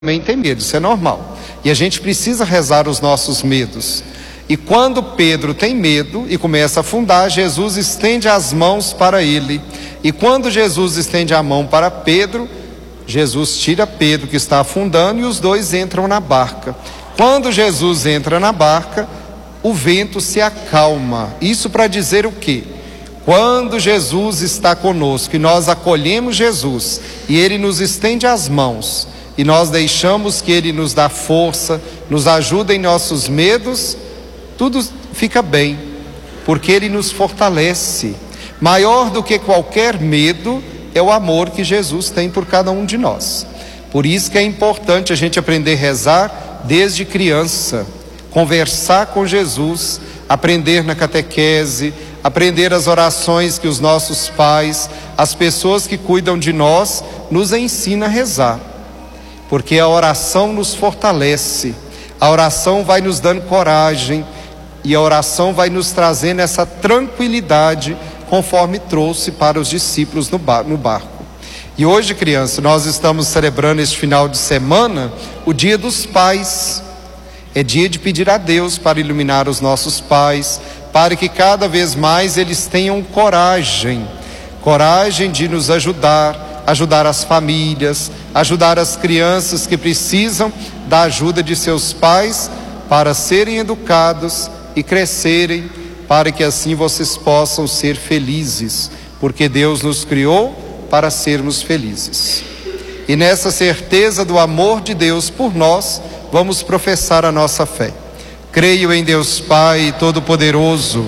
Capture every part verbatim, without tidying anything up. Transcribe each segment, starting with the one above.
também tem medo, isso é normal. E a gente precisa rezar os nossos medos. E quando Pedro tem medo e começa a afundar, Jesus estende as mãos para ele. E quando Jesus estende a mão para Pedro, Jesus tira Pedro que está afundando e os dois entram na barca. Quando Jesus entra na barca, o vento se acalma. Isso para dizer o quê? Quando Jesus está conosco e nós acolhemos Jesus e Ele nos estende as mãos e nós deixamos que Ele nos dá força, nos ajuda em nossos medos, tudo fica bem, porque Ele nos fortalece. Maior do que qualquer medo é o amor que Jesus tem por cada um de nós. Por isso que é importante a gente aprender a rezar desde criança, conversar com Jesus, aprender na catequese, aprender as orações que os nossos pais, as pessoas que cuidam de nós, nos ensinam a rezar. Porque a oração nos fortalece, a oração vai nos dando coragem e a oração vai nos trazendo essa tranquilidade, conforme trouxe para os discípulos no barco. E hoje, criança, nós estamos celebrando este final de semana o Dia dos Pais. É dia de pedir a Deus para iluminar os nossos pais, para que cada vez mais eles tenham coragem, coragem de nos ajudar, ajudar as famílias, ajudar as crianças que precisam da ajuda de seus pais para serem educados e crescerem, para que assim vocês possam ser felizes, porque Deus nos criou para sermos felizes. E nessa certeza do amor de Deus por nós, vamos professar a nossa fé. Creio em Deus Pai Todo-Poderoso,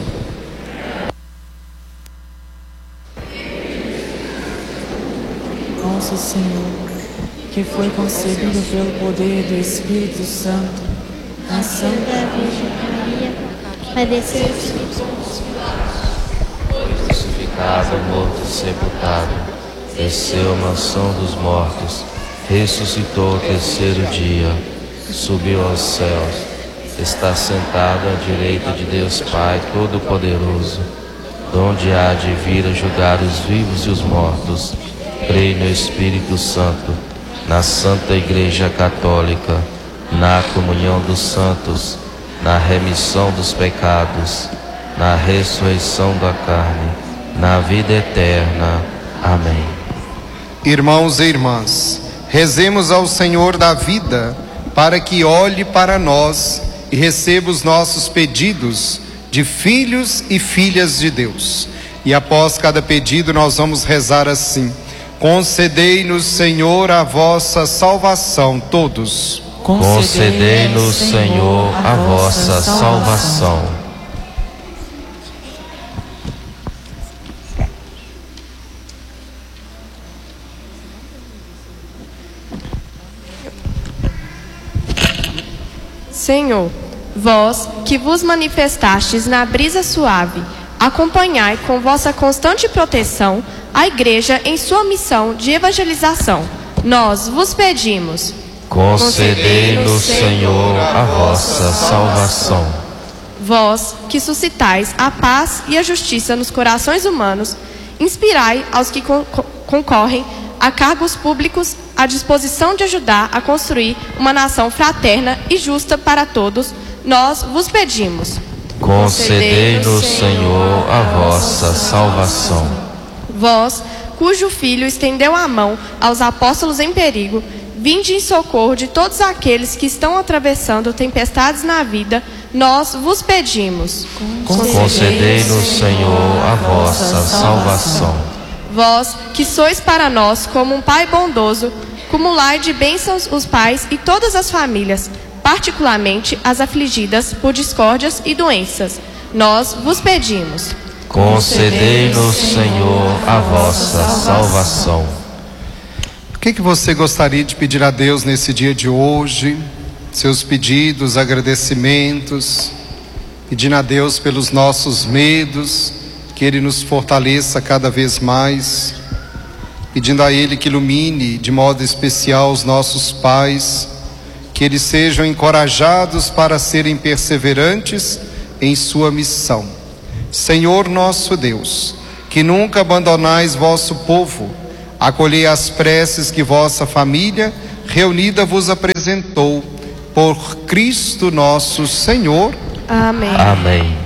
nosso Senhor, que foi concebido pelo poder do Espírito Santo, na Santa Virgem Maria, padeceu crucificado, morto e sepultado, desceu à mansão dos mortos, ressuscitou ao terceiro dia, subiu aos céus, está sentado à direita de Deus Pai Todo-Poderoso, donde há de vir a julgar os vivos e os mortos. Creio no Espírito Santo, na Santa Igreja Católica, na comunhão dos santos, na remissão dos pecados, na ressurreição da carne, na vida eterna. Amém. Irmãos e irmãs, rezemos ao Senhor da vida, para que olhe para nós e receba os nossos pedidos de filhos e filhas de Deus. E após cada pedido nós vamos rezar assim: concedei-nos, Senhor, a vossa salvação. Todos. Concedei-nos, Senhor, a vossa salvação. Senhor, vós que vos manifestastes na brisa suave, acompanhai com vossa constante proteção a Igreja em sua missão de evangelização. Nós vos pedimos: concedei-nos, Senhor, a vossa salvação. Vós que suscitais a paz e a justiça nos corações humanos, inspirai aos que con concorrem a cargos públicos à disposição de ajudar a construir uma nação fraterna e justa para todos. Nós vos pedimos: concedei-nos, Senhor, a vossa salvação. Vós, cujo Filho estendeu a mão aos apóstolos em perigo, vinde em socorro de todos aqueles que estão atravessando tempestades na vida, nós vos pedimos: concedei-nos, Senhor, a vossa salvação. Vós, que sois para nós como um Pai bondoso, cumulai de bênçãos os pais e todas as famílias, particularmente as afligidas por discórdias e doenças. Nós vos pedimos: concedei-nos, Senhor, a vossa salvação. O que, que você gostaria de pedir a Deus nesse dia de hoje? Seus pedidos, agradecimentos, pedindo a Deus pelos nossos medos, que Ele nos fortaleça cada vez mais, pedindo a Ele que ilumine de modo especial os nossos pais, que eles sejam encorajados para serem perseverantes em sua missão. Senhor nosso Deus, que nunca abandonais vosso povo, acolhei as preces que vossa família reunida vos apresentou. Por Cristo nosso Senhor. Amém. Amém.